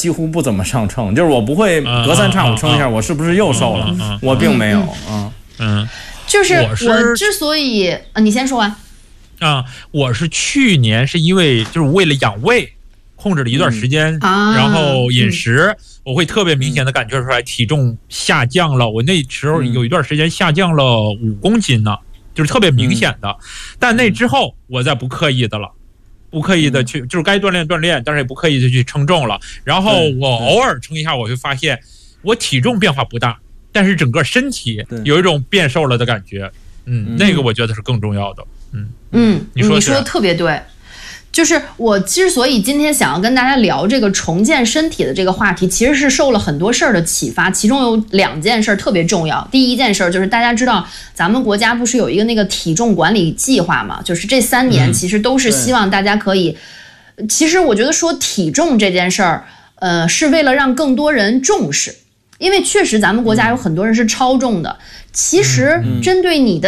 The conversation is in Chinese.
几乎不怎么上秤，就是我不会隔3差5称一下我是不是又瘦了，我并没有就是我之所以你先说完我是去年是因为就是为了养胃，控制了一段时间，然后饮食我会特别明显的感觉出来体重下降了，我那时候有一段时间下降了5公斤呢，就是特别明显的，但那之后我再不刻意的了。不刻意的去，就是该锻炼锻炼，但是也不刻意的去称重了。然后我偶尔称一下，我会发现我体重变化不大，但是整个身体有一种变瘦了的感觉。那个我觉得是更重要的。你说的特别对。就是我之所以今天想要跟大家聊这个重建身体的这个话题，其实是受了很多事儿的启发，其中有2件事特别重要。第一件事就是大家知道咱们国家不是有一个那个体重管理计划嘛，就是这3年其实都是希望大家可以，其实我觉得说体重这件事儿，是为了让更多人重视，因为确实咱们国家有很多人是超重的，其实针对你的